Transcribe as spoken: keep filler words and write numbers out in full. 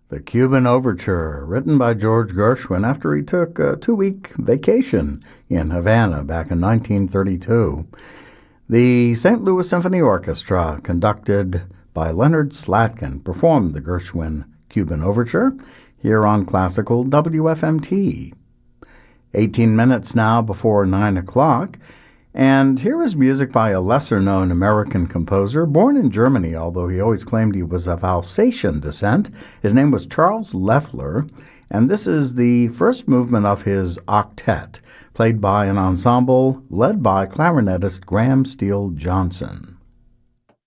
The Cuban Overture, written by George Gershwin after he took a two-week vacation in Havana back in nineteen thirty-two. The Saint Louis Symphony Orchestra, conducted by Leonard Slatkin, performed the Gershwin Cuban Overture here on Classical W F M T. eighteen minutes now before nine o'clock, and here is music by a lesser-known American composer, born in Germany, although he always claimed he was of Alsatian descent. His name was Charles Loeffler, and this is the first movement of his octet, played by an ensemble led by clarinetist Graham Steele Johnson.